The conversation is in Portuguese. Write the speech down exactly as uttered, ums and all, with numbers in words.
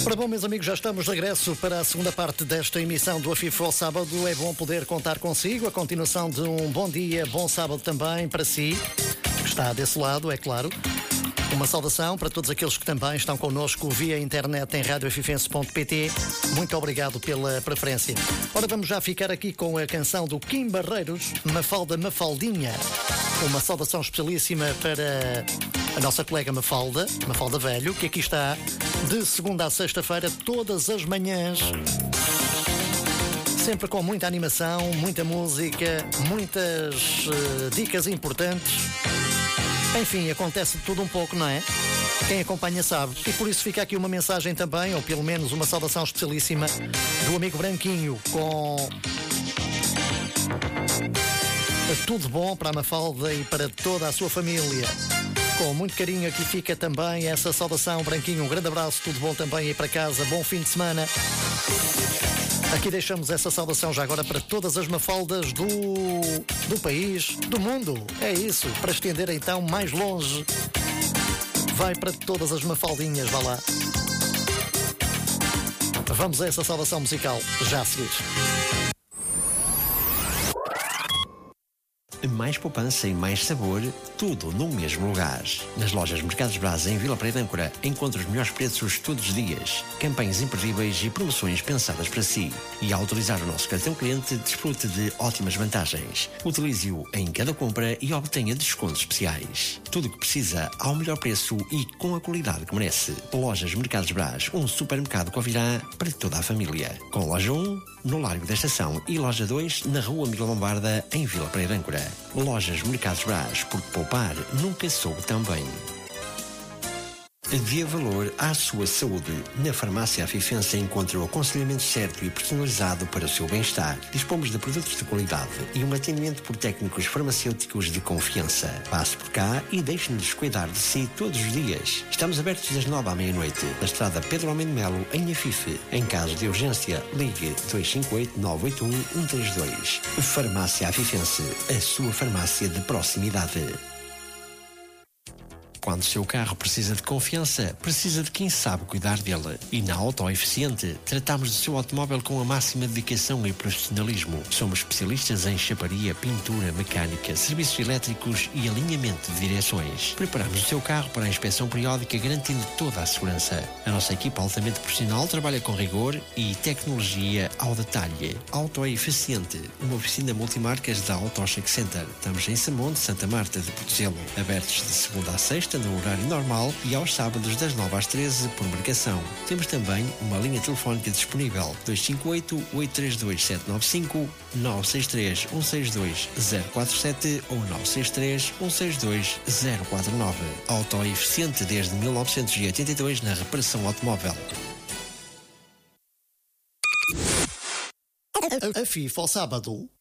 Ora bom, meus amigos, já estamos de regresso para a segunda parte desta emissão do Afifo ao Sábado. É bom poder contar consigo, a continuação de um bom dia, bom sábado também para si, que está desse lado, é claro. Uma saudação para todos aqueles que também estão connosco via internet em rádio afifense ponto pt. Muito obrigado pela preferência. Ora, vamos já ficar aqui com a canção do Kim Barreiros, Mafalda Mafaldinha. Uma saudação especialíssima para a nossa colega Mafalda, Mafalda Velho, que aqui está de segunda a sexta-feira, todas as manhãs. Sempre com muita animação, muita música, muitas uh, dicas importantes. Enfim, acontece de tudo um pouco, não é? Quem acompanha sabe. E por isso fica aqui uma mensagem também, ou pelo menos uma saudação especialíssima do amigo Branquinho, com tudo bom para a Mafalda e para toda a sua família. Com muito carinho aqui fica também essa saudação, Branquinho. Um grande abraço, tudo bom também aí para casa. Bom fim de semana. Aqui deixamos essa saudação já agora para todas as Mafaldas do, do país, do mundo. É isso, para estender então mais longe. Vai para todas as Mafaldinhas, vá lá. Vamos a essa saudação musical já a seguir. Mais poupança e mais sabor, tudo no mesmo lugar. Nas lojas Mercados Braz em Vila Praia de Âncora, encontra os melhores preços todos os dias, campanhas imperdíveis e promoções pensadas para si. E ao utilizar o nosso cartão cliente, desfrute de ótimas vantagens. Utilize-o em cada compra e obtenha descontos especiais. Tudo o que precisa ao melhor preço e com a qualidade que merece. Lojas Mercados Braz, um supermercado Covirã para toda a família. Com loja um, no Largo da Estação, e loja dois, na Rua Miguel Lombarda, em Vila Praia de Âncora. Lojas Mercados Braz, porque poupar nunca soube tão bem. Dê valor à sua saúde. Na Farmácia Afifense encontra o aconselhamento certo e personalizado para o seu bem-estar. Dispomos de produtos de qualidade e um atendimento por técnicos farmacêuticos de confiança. Passe por cá e deixe-nos cuidar de si todos os dias. Estamos abertos das nove à meia-noite, na estrada Pedro Almeida Melo, em Afife. Em caso de urgência, ligue dois cinco oito, nove oito um, um três dois. Farmácia Afifense, a sua farmácia de proximidade. Quando o seu carro precisa de confiança, precisa de quem sabe cuidar dele. E na Auto Eficiente, tratamos do seu automóvel com a máxima dedicação e profissionalismo. Somos especialistas em chaparia, pintura, mecânica, serviços elétricos e alinhamento de direções. Preparamos o seu carro para a inspeção periódica, garantindo toda a segurança. A nossa equipa altamente profissional trabalha com rigor e tecnologia ao detalhe. Auto Eficiente, uma oficina multimarcas da Auto Check Center. Estamos em Samonte, Santa Marta de Portela. Abertos de segunda a sexta, no horário normal, e aos sábados das nove às treze por marcação. Temos também uma linha telefónica disponível: dois cinco oito, oito três dois, sete nove cinco, nove seis três, um seis dois, zero quatro sete ou nove seis três, um seis dois, zero quatro nove. Auto Eficiente desde mil novecentos e oitenta e dois na reparação automóvel. A Afifo ao Sábado